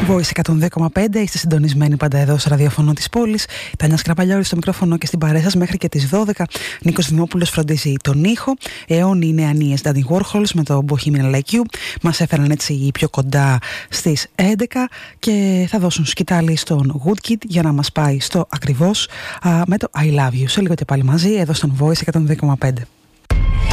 Voice 102,5, είστε συντονισμένοι πάντα εδώ στο ραδιοφωνό της πόλης. Τάνια Σκραπαλιώρη στο μικρόφωνο και στην παρέα σας μέχρι και τις 12. Νίκος Δημόπουλος φροντίζει τον ήχο. Αιώνιοι νεανίες Dandy Warhols με το Bohemian Like You. Μας έφεραν έτσι πιο κοντά στις 11 και θα δώσουν σκητάλη στον Woodkid για να μας πάει στο ακριβώς με το I Love You. Σε λίγο και πάλι μαζί εδώ στον Voice 102,5.